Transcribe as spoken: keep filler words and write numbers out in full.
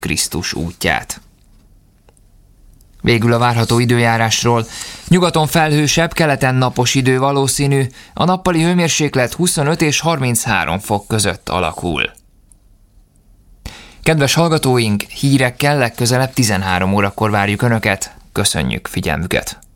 Krisztus útját. Végül a várható időjárásról. Nyugaton felhősebb, keleten napos idő valószínű, a nappali hőmérséklet huszonöt és harminchárom fok között alakul. Kedves hallgatóink, hírekkel legközelebb tizenhárom órakor várjuk Önöket. Köszönjük figyelmüket!